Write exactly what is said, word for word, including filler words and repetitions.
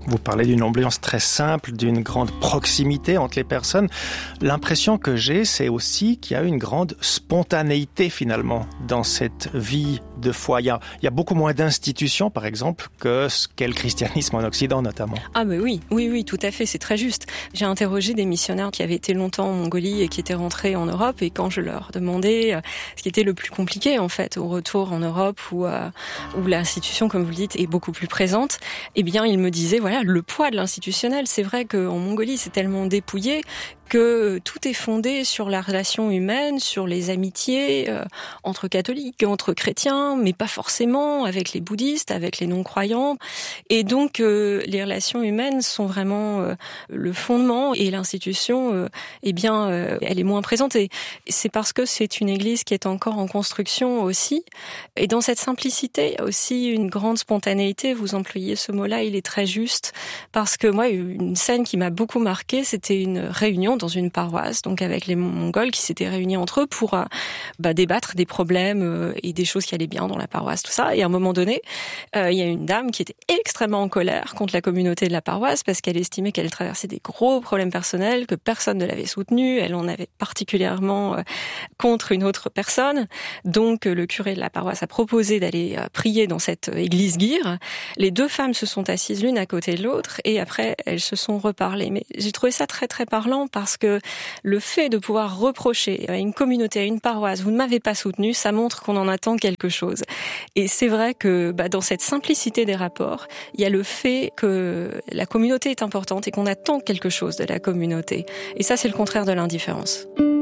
Vous parlez d'une ambiance très simple, d'une grande proximité entre les personnes. L'impression que j'ai, c'est aussi qu'il y a une grande spontanéité finalement dans cette vie de foi. Il y a, il y a beaucoup moins d'institutions, par exemple, que ce qu'est le christianisme en Occident notamment. Ah mais oui, oui, oui, tout à fait, c'est très juste. J'ai interrogé des missionnaires qui avaient été longtemps en Mongolie et qui étaient rentrés en Europe, et quand je leur demandais ce qui était le plus compliqué en fait au retour en Europe, où, euh, où l'institution, comme vous le dites, est beaucoup plus présente, eh bien ils me disaient, voilà, le poids de l'institutionnel. C'est vrai qu'en Mongolie, c'est tellement dépouillé que tout est fondé sur la relation humaine, sur les amitiés euh, entre catholiques, entre chrétiens, mais pas forcément avec les bouddhistes, avec les non-croyants. Et donc, euh, les relations humaines sont vraiment euh, le fondement, et l'institution, euh, eh bien, euh, elle est moins présente. Et c'est parce que c'est une église qui est encore en construction aussi. Et dans cette simplicité, il y a aussi une grande spontanéité. Vous employez ce mot-là, il est très juste. Parce que moi, une scène qui m'a beaucoup marquée, c'était une réunion dans une paroisse, donc avec les Mongols qui s'étaient réunis entre eux pour euh, bah, débattre des problèmes euh, et des choses qui allaient bien dans la paroisse, tout ça. Et à un moment donné, euh, il y a une dame qui était extrêmement en colère contre la communauté de la paroisse parce qu'elle estimait qu'elle traversait des gros problèmes personnels, que personne ne l'avait soutenue. Elle en avait particulièrement euh, contre une autre personne. Donc euh, le curé de la paroisse a proposé d'aller euh, prier dans cette euh, église guire. Les deux femmes se sont assises l'une à côté de l'autre et après elles se sont reparlées. Mais j'ai trouvé ça très très parlant parce que le fait de pouvoir reprocher à une communauté, à une paroisse, vous ne m'avez pas soutenu, ça montre qu'on en attend quelque chose. Et c'est vrai que bah, dans cette simplicité des rapports, il y a le fait que la communauté est importante et qu'on attend quelque chose de la communauté. Et ça, c'est le contraire de l'indifférence.